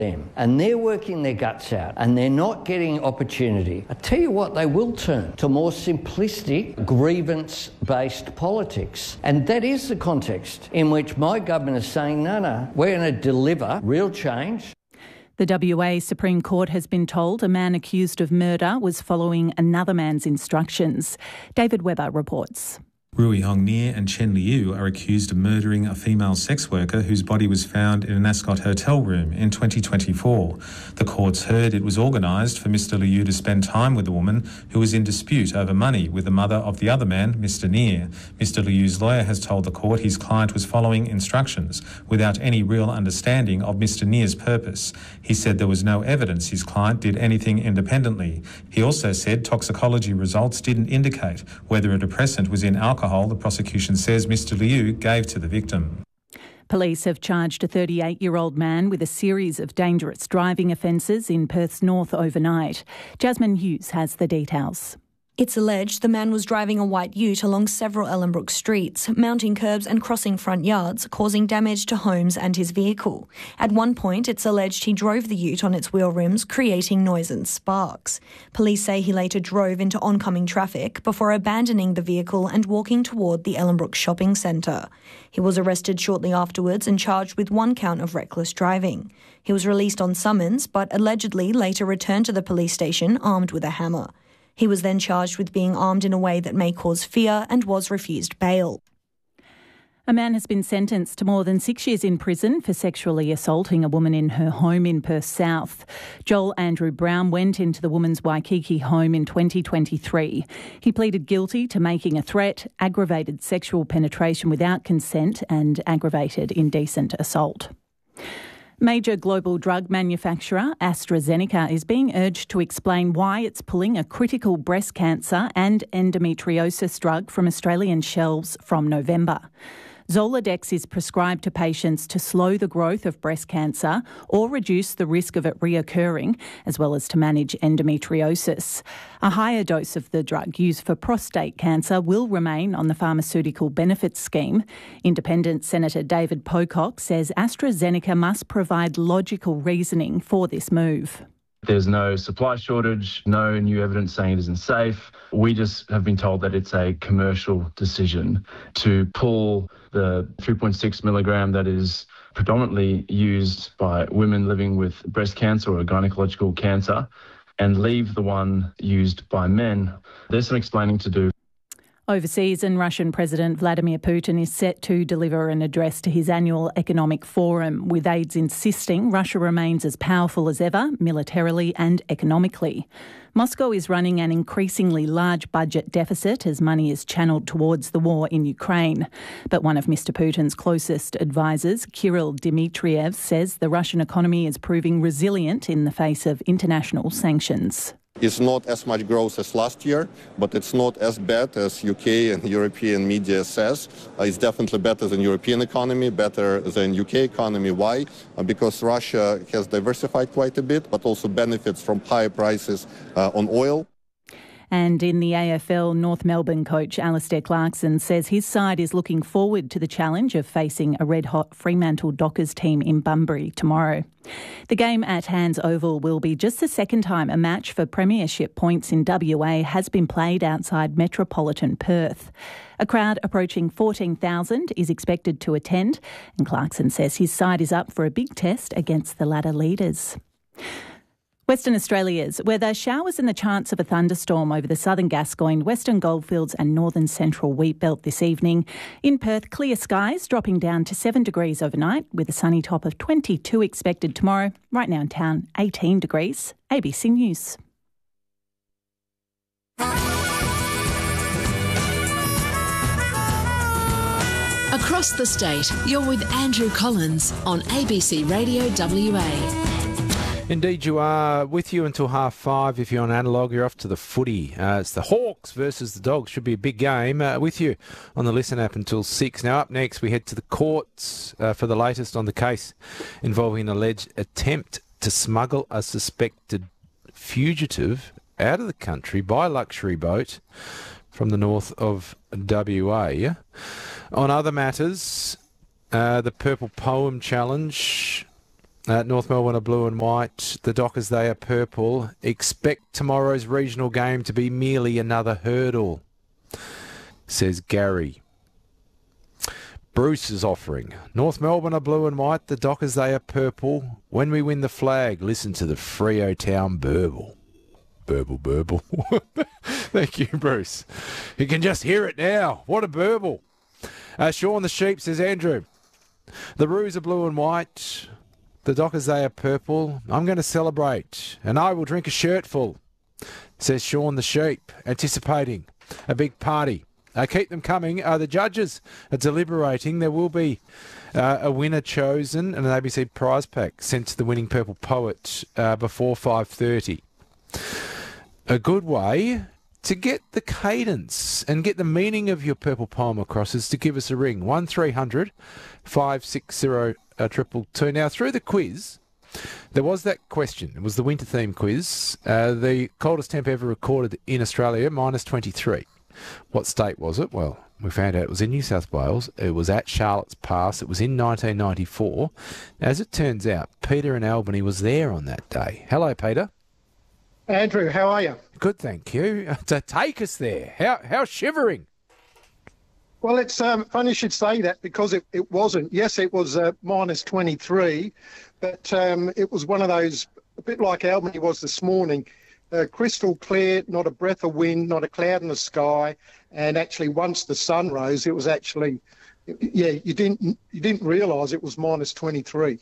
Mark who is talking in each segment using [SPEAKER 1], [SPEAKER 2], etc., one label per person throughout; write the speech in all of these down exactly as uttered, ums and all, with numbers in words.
[SPEAKER 1] them, and they're working their guts out and they're not getting opportunity. I tell you what, they will turn to more simplistic, grievance-based politics. And that is the context in which my government is saying, no, no, we're going to deliver real change.
[SPEAKER 2] The W A Supreme Court has been told a man accused of murder was following another man's instructions. David Webber reports.
[SPEAKER 3] Rui Hong Nia and Chen Liu are accused of murdering a female sex worker whose body was found in an Ascot hotel room in twenty twenty-four. The courts heard it was organised for Mister Liu to spend time with a woman who was in dispute over money with the mother of the other man, Mister Nia. Mister Liu's lawyer has told the court his client was following instructions without any real understanding of Mister Nia's purpose. He said there was no evidence his client did anything independently. He also said toxicology results didn't indicate whether a depressant was in alcohol the prosecution says Mister Liu gave to the victim.
[SPEAKER 2] Police have charged a thirty-eight-year-old man with a series of dangerous driving offences in Perth's north overnight. Jasmine Hughes has the details.
[SPEAKER 4] It's alleged the man was driving a white ute along several Ellenbrook streets, mounting curbs and crossing front yards, causing damage to homes and his vehicle. At one point, it's alleged he drove the ute on its wheel rims, creating noise and sparks. Police say he later drove into oncoming traffic before abandoning the vehicle and walking toward the Ellenbrook shopping centre. He was arrested shortly afterwards and charged with one count of reckless driving. He was released on summons, but allegedly later returned to the police station armed with a hammer. He was then charged with being armed in a way that may cause fear and was refused bail.
[SPEAKER 2] A man has been sentenced to more than six years in prison for sexually assaulting a woman in her home in Perth South. Joel Andrew Brown went into the woman's Waikiki home in twenty twenty-three. He pleaded guilty to making a threat, aggravated sexual penetration without consent and aggravated indecent assault. Major global drug manufacturer AstraZeneca is being urged to explain why it's pulling a critical breast cancer and endometriosis drug from Australian shelves from November. Zoladex is prescribed to patients to slow the growth of breast cancer or reduce the risk of it reoccurring, as well as to manage endometriosis. A higher dose of the drug used for prostate cancer will remain on the pharmaceutical benefits scheme. Independent Senator David Pocock says AstraZeneca must provide logical reasoning for this move.
[SPEAKER 5] There's no supply shortage, no new evidence saying it isn't safe. We just have been told that it's a commercial decision to pull the three point six milligram that is predominantly used by women living with breast cancer or gynecological cancer and leave the one used by men. There's some explaining to do.
[SPEAKER 2] Overseas, and Russian President Vladimir Putin is set to deliver an address to his annual economic forum, with aides insisting Russia remains as powerful as ever, militarily and economically. Moscow is running an increasingly large budget deficit as money is channelled towards the war in Ukraine. But one of Mister Putin's closest advisers, Kirill Dmitriev, says the Russian economy is proving resilient in the face of international sanctions.
[SPEAKER 6] It's not as much growth as last year, but it's not as bad as U K and European media says. Uh, it's definitely better than European economy, better than U K economy. Why? Uh, because Russia has diversified quite a bit, but also benefits from higher prices uh, on oil.
[SPEAKER 2] And in the A F L, North Melbourne coach Alistair Clarkson says his side is looking forward to the challenge of facing a red-hot Fremantle Dockers team in Bunbury tomorrow. The game at Hands Oval will be just the second time a match for premiership points in W A has been played outside metropolitan Perth. A crowd approaching fourteen thousand is expected to attend, and Clarkson says his side is up for a big test against the ladder leaders. Western Australia's weather: showers and the chance of a thunderstorm over the southern Gascoyne, western Goldfields and northern central Wheatbelt this evening. In Perth, clear skies dropping down to seven degrees overnight with a sunny top of twenty-two expected tomorrow. Right now in town, eighteen degrees. A B C News.
[SPEAKER 7] Across the state, you're with Andrew Collins on A B C Radio W A.
[SPEAKER 8] Indeed you are. With you until half five. If you're on analogue, you're off to the footy. Uh, it's the Hawks versus the Dogs. Should be a big game. Uh, with you on the Listen app until six. Now up next we head to the courts uh, for the latest on the case involving an alleged attempt to smuggle a suspected fugitive out of the country by luxury boat from the north of W A. On other matters, uh, the Purple Poem Challenge Uh, North Melbourne are blue and white. The Dockers, they are purple. Expect tomorrow's regional game to be merely another hurdle, says Gary. Bruce is offering. North Melbourne are blue and white. The Dockers, they are purple. When we win the flag, listen to the Freo Town burble. Burble, burble. Thank you, Bruce. You can just hear it now. What a burble. Uh, Sean the Sheep says, Andrew, the Roos are blue and white. The Dockers, they are purple. I'm going to celebrate, and I will drink a shirt full, says Sean the Sheep, anticipating a big party. Uh, keep them coming. Uh, the judges are deliberating. There will be uh, a winner chosen and an A B C prize pack sent to the winning Purple Poet uh, before five thirty. A good way to get the cadence and get the meaning of your purple poem across is to give us a ring. one three hundred five six zero two two two. Now, through the quiz, there was that question. It was the winter theme quiz. Uh, the coldest temp ever recorded in Australia, minus twenty-three. What state was it? Well, we found out it was in New South Wales. It was at Charlotte's Pass. It was in nineteen ninety-four. As it turns out, Peter in Albany was there on that day. Hello, Peter.
[SPEAKER 9] Andrew, how are you?
[SPEAKER 8] Good, thank you. To take us there. How how shivering.
[SPEAKER 9] Well, it's um, funny you should say that because it, it wasn't. Yes, it was uh, minus twenty-three, but um, it was one of those, a bit like Albany was this morning, uh, crystal clear, not a breath of wind, not a cloud in the sky, and actually once the sun rose, it was actually, yeah, you didn't you didn't realise it was minus twenty-three.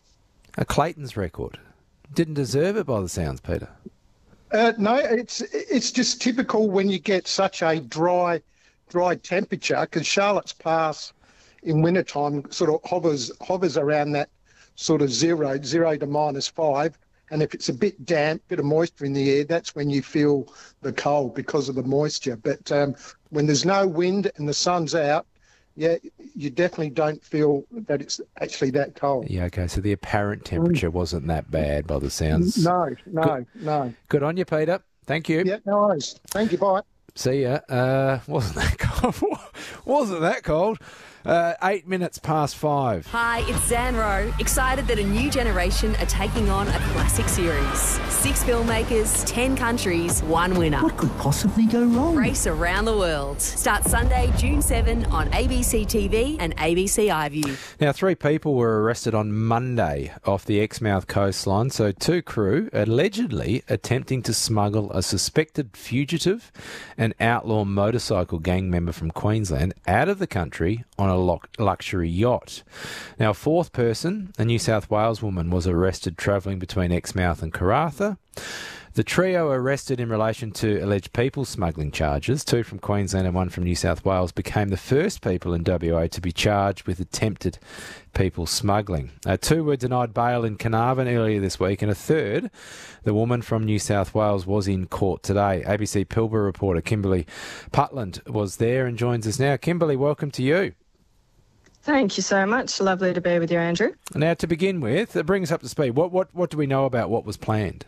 [SPEAKER 8] A Clayton's record. Didn't deserve it by the sounds, Peter.
[SPEAKER 9] Uh, no, it's it's just typical when you get such a dry, dry temperature, because Charlotte's Pass in wintertime sort of hovers hovers around that sort of zero, zero to minus five. And if it's a bit damp, bit of moisture in the air, that's when you feel the cold because of the moisture. But um, when there's no wind and the sun's out, yeah, you definitely don't feel that it's actually that cold.
[SPEAKER 8] Yeah, okay, so the apparent temperature wasn't that bad by the sounds.
[SPEAKER 9] No, no,
[SPEAKER 8] Good.
[SPEAKER 9] no.
[SPEAKER 8] Good on you, Peter. Thank you.
[SPEAKER 9] Yeah, no worries. Thank you, bye.
[SPEAKER 8] See ya. Uh, wasn't that cold? wasn't that cold? Uh, eight minutes past five.
[SPEAKER 10] Hi, it's Zan Rowe. Excited that a new generation are taking on a classic series. Six filmmakers, ten countries, one winner.
[SPEAKER 11] What could possibly go wrong?
[SPEAKER 10] Race around the world. Starts Sunday, June seventh on A B C T V and A B C iView.
[SPEAKER 8] Now, three people were arrested on Monday off the Exmouth coastline. So two crew allegedly attempting to smuggle a suspected fugitive and outlaw motorcycle gang member from Queensland out of the country on a luxury yacht. Now, a fourth person, a New South Wales woman, was arrested travelling between Exmouth and Karratha. The trio arrested in relation to alleged people smuggling charges, two from Queensland and one from New South Wales, became the first people in W A to be charged with attempted people smuggling. Uh, two were denied bail in Carnarvon earlier this week, and a third, the woman from New South Wales, was in court today. A B C Pilbara reporter Kimberly Putland was there and joins us now. Kimberly, welcome to you.
[SPEAKER 12] Thank you so much. Lovely to be with you, Andrew.
[SPEAKER 8] Now, to begin with, bring us up to speed. What what what do we know about what was planned?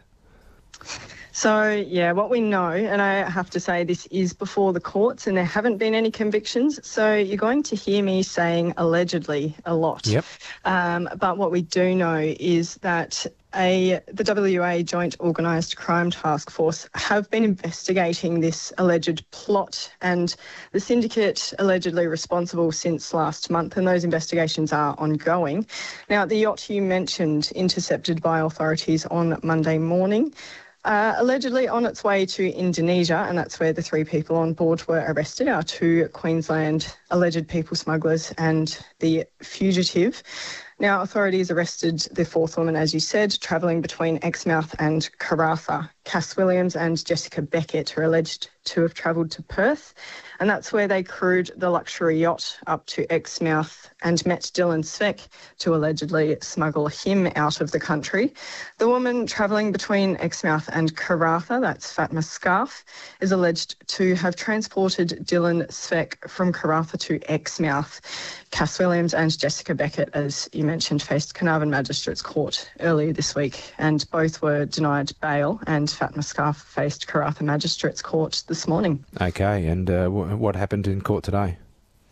[SPEAKER 12] So, yeah, what we know, and I have to say this is before the courts and there haven't been any convictions, so you're going to hear me saying allegedly a lot.
[SPEAKER 8] Yep.
[SPEAKER 12] Um, but what we do know is that a the W A Joint Organised Crime Task Force have been investigating this alleged plot and the syndicate allegedly responsible since last month, and those investigations are ongoing. Now, the yacht you mentioned, intercepted by authorities on Monday morning, Uh, allegedly on its way to Indonesia, and that's where the three people on board were arrested, our two Queensland alleged people smugglers and the fugitive. Now, authorities arrested the fourth woman, as you said, travelling between Exmouth and Karratha. Cass Williams and Jessica Beckett are alleged to have travelled to Perth, and that's where they crewed the luxury yacht up to Exmouth and met Dylan Sveck to allegedly smuggle him out of the country. The woman travelling between Exmouth and Karratha, that's Fatma Scarf, is alleged to have transported Dylan Sveck from Karratha to Exmouth. Cass Williams and Jessica Beckett, as you mentioned, faced Carnarvon Magistrates Court earlier this week, and both were denied bail, and Fatma Scarf faced Karratha Magistrates Court this morning.
[SPEAKER 8] Okay, and uh, w- what happened in court today?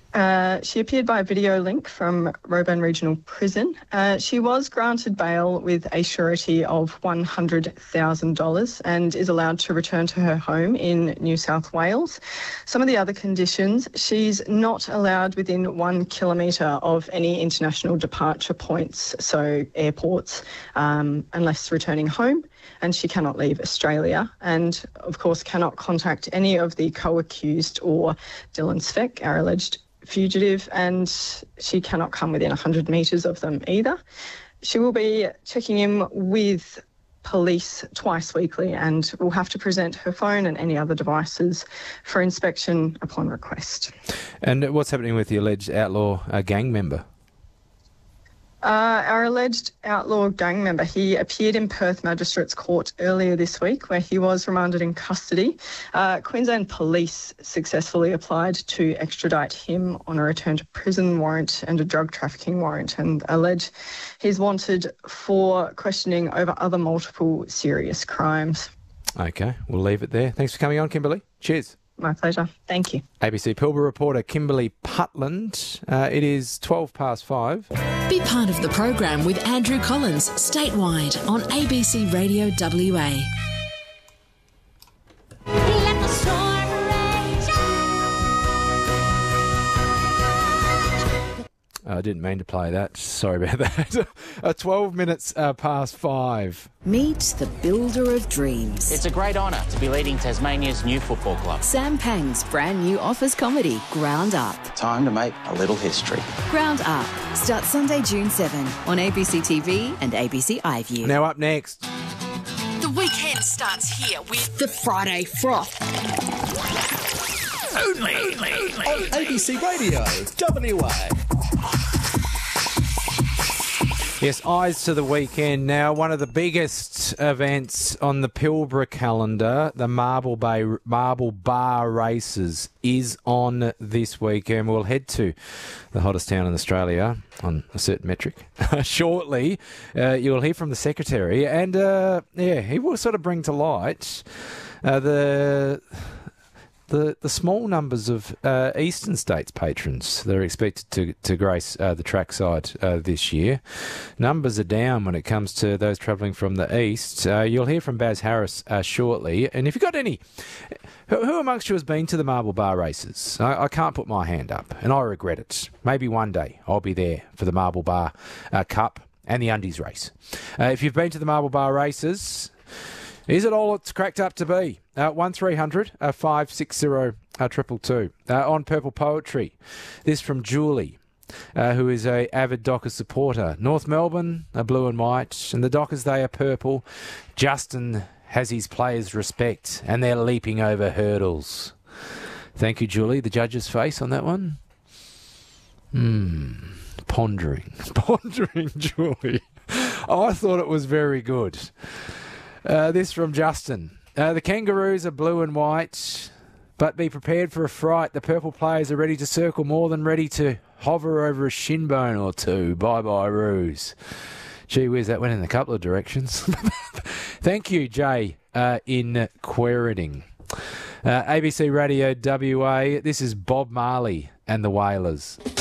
[SPEAKER 12] Uh, she appeared by video link from Roebourne Regional Prison. Uh, she was granted bail with a surety of one hundred thousand dollars and is allowed to return to her home in New South Wales. Some of the other conditions, she's not allowed within one kilometre of any international departure points, so airports, um, unless returning home. And she cannot leave Australia and, of course, cannot contact any of the co-accused or Dylan Speck, our alleged fugitive, and she cannot come within one hundred metres of them either. She will be checking in with police twice weekly and will have to present her phone and any other devices for inspection upon request.
[SPEAKER 8] And what's happening with the alleged outlaw uh, gang member?
[SPEAKER 12] Uh, our alleged outlaw gang member, he appeared in Perth Magistrates Court earlier this week where he was remanded in custody. Uh, Queensland Police successfully applied to extradite him on a return to prison warrant and a drug trafficking warrant and allege he's wanted for questioning over other multiple serious crimes.
[SPEAKER 8] Okay, we'll leave it there. Thanks for coming on, Kimberly. Cheers.
[SPEAKER 12] My pleasure. Thank you.
[SPEAKER 8] A B C Pilbara reporter Kimberly Putland. Uh, it is twelve past five.
[SPEAKER 7] Be part of the program with Andrew Collins, statewide on A B C Radio W A.
[SPEAKER 8] I didn't mean to play that. Sorry about that. uh, twelve minutes uh, past five.
[SPEAKER 11] Meet the builder of dreams.
[SPEAKER 13] It's a great honour to be leading Tasmania's new football club.
[SPEAKER 11] Sam Pang's brand new office comedy, Ground Up.
[SPEAKER 13] Time to make a little history.
[SPEAKER 11] Ground Up starts Sunday, June seventh on A B C T V and A B C iView.
[SPEAKER 8] Now up next.
[SPEAKER 7] The weekend starts here with the Friday Froth.
[SPEAKER 14] Only, only, only on A B C Radio W A.
[SPEAKER 8] Yes, eyes to the weekend now. One of the biggest events on the Pilbara calendar, the Marble Bay Marble Bar Races, is on this weekend. We'll head to the hottest town in Australia on a certain metric shortly. Uh, you'll hear from the secretary, and uh, yeah, he will sort of bring to light uh, the. The the small numbers of uh, Eastern States patrons that are expected to to grace uh, the trackside uh, this year. Numbers are down when it comes to those travelling from the east. Uh, you'll hear from Baz Harris uh, shortly. And if you've got any, who, who amongst you has been to the Marble Bar Races? I, I can't put my hand up, and I regret it. Maybe one day I'll be there for the Marble Bar uh, Cup and the Undies race. Uh, if you've been to the Marble Bar Races, is it all it's cracked up to be? Uh, one three hundred five six zero triple two. Uh, on Purple Poetry, this from Julie, uh, who is a avid Dockers supporter. North Melbourne are blue and white, and the Dockers, they are purple. Justin has his players' respect, and they're leaping over hurdles. Thank you, Julie. The judge's face on that one? Hmm. Pondering. Pondering, Julie. Oh, I thought it was very good. Uh, this from Justin. Uh, the Kangaroos are blue and white, but be prepared for a fright. The purple players are ready to circle, more than ready to hover over a shin bone or two. Bye-bye, Roos. Gee whiz, that went in a couple of directions. Thank you, Jay, uh, in Queriting. Uh, A B C Radio W A, this is Bob Marley and the Wailers.